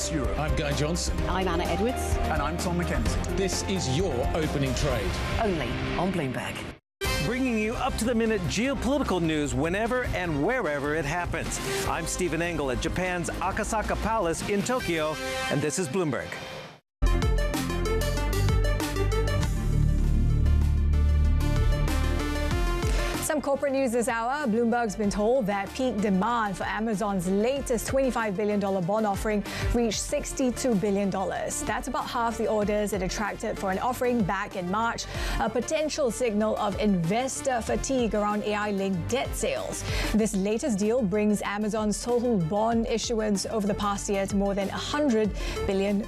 Across Europe. I'm Guy Johnson. I'm Anna Edwards. And I'm Tom McKenzie. This is your opening trade. Only on Bloomberg. Bringing you up-to-the-minute geopolitical news whenever and wherever it happens. I'm Stephen Engel at Japan's Akasaka Palace in Tokyo, and this is Bloomberg. Some corporate news this hour. Bloomberg's been told that peak demand for Amazon's latest $25 billion bond offering reached $62 billion. That's about half the orders it attracted for an offering back in March, a potential signal of investor fatigue around AI-linked debt sales. This latest deal brings Amazon's total bond issuance over the past year to more than $100 billion.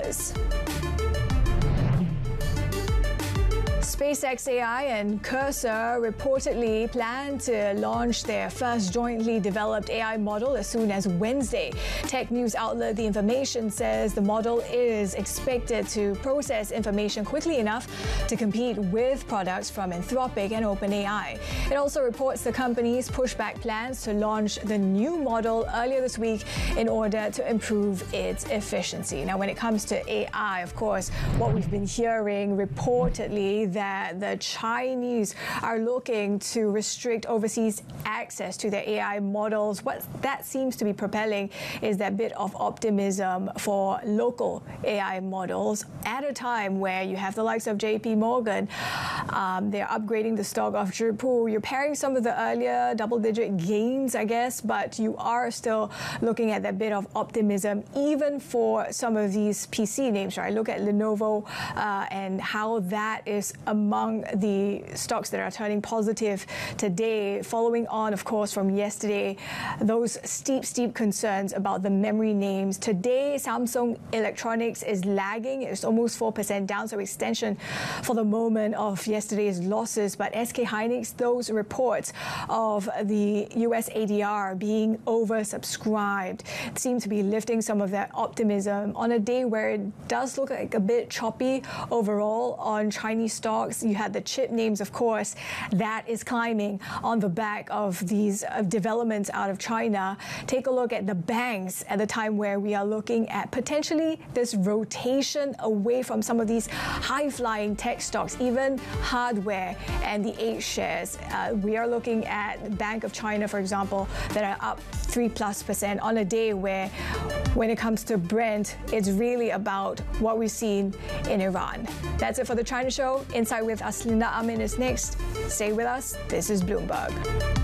SpaceX AI and Cursor reportedly plan to launch their first jointly developed AI model as soon as Wednesday. Tech news outlet The Information says the model is expected to process information quickly enough to compete with products from Anthropic and OpenAI. It also reports the company's pushback plans to launch the new model earlier this week in order to improve its efficiency. Now, when it comes to AI, of course, what we've been hearing reportedly that the Chinese are looking to restrict overseas access to their AI models. What that seems to be propelling is that bit of optimism for local AI models at a time where you have the likes of JP Morgan. They're upgrading the stock of Zhipu. You're pairing some of the earlier double-digit gains, I guess, but you are still looking at that bit of optimism, even for some of these PC names, right? Look at Lenovo and how that is among the stocks that are turning positive today, following on, of course, from yesterday, those steep concerns about the memory names. Today, Samsung Electronics is lagging. It's almost 4% down, so extension for the moment of yesterday's losses. But SK Hynix, those reports of the US ADR being oversubscribed seem to be lifting some of that optimism on a day where it does look like a bit choppy overall on Chinese stocks. You had the chip names, of course, that is climbing on the back of these developments out of China. Take a look at the banks at the time where we are looking at potentially this rotation away from some of these high-flying tech stocks, even hardware and the H shares. We are looking at Bank of China, for example, that are up 3+% on a day where, when it comes to Brent, it's really about what we've seen in Iran. That's it for the China Show. Inside with us, Linda Amin is next. Stay with us. This is Bloomberg.